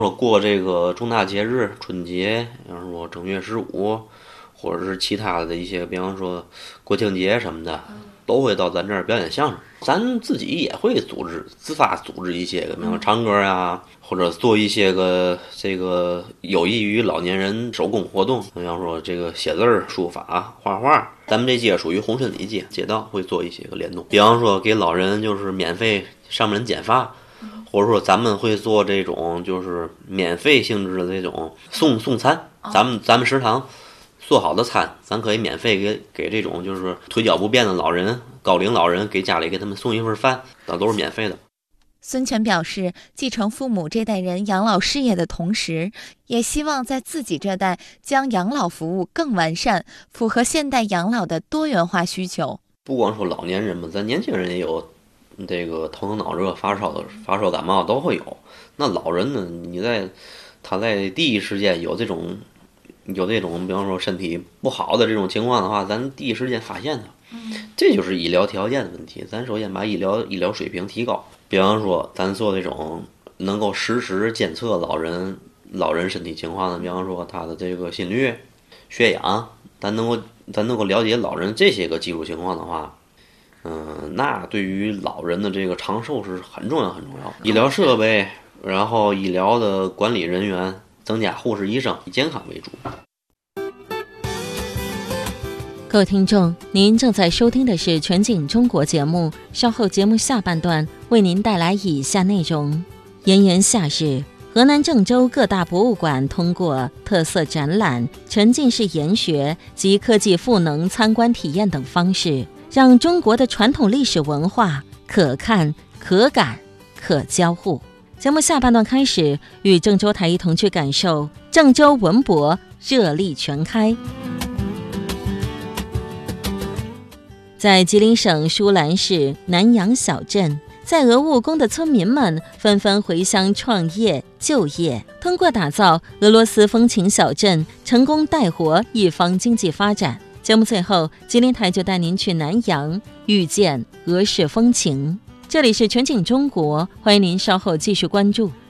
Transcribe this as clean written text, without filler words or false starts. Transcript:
说过这个重大节日，春节，比方说正月15，或者是其他的一些，比方说国庆节什么的，都会到咱这儿表演相声。咱自己也会自发组织一些个，比方说唱歌呀，或者做一些个这个有益于老年人手工活动，比方说这个写字儿、书法、画画。咱们这街属于红顺里街，街道会做一些个联动，比方说给老人就是免费上门剪发。或者说咱们会做这种就是免费性质的这种送餐，咱们食堂做好的餐，咱可以免费给这种就是腿脚不便的老人、高龄老人给家里给他们送一份饭，那都是免费的。 孙权表示，继承父母这代人养老事业的同时，也希望在自己这代将养老服务更完善，符合现代养老的多元化需求。 不光说老年人嘛，咱年轻人也有这个头疼脑热、发烧感冒都会有。那老人呢，他在第一时间有这种，比方说身体不好的这种情况的话，咱第一时间发现他，这就是医疗条件的问题。咱首先把医疗水平提高，比方说咱做这种能够实时监测老人身体情况的，比方说他的这个心率、血氧，咱能够了解老人这些个基础情况的话。那对于老人的这个长寿是很重要。医疗设备，然后医疗的管理人员增加护士、医生，以健康为主。 各位听众，您正在收听的是全景中国节目，稍后节目下半段为您带来以下内容。炎炎夏日，河南郑州各大博物馆通过特色展览、沉浸式研学及科技赋能参观体验等方式，让中国的传统历史文化可看、可感、可交互。节目下半段开始，与郑州台一同去感受郑州文博热力全开。在吉林省舒兰市南阳小镇，在俄务工的村民们纷纷回乡创业就业，通过打造俄罗斯风情小镇，成功带活一方经济发展。节目最后，吉林台就带您去南阳，遇见俄式风情。这里是全景中国，欢迎您稍后继续关注。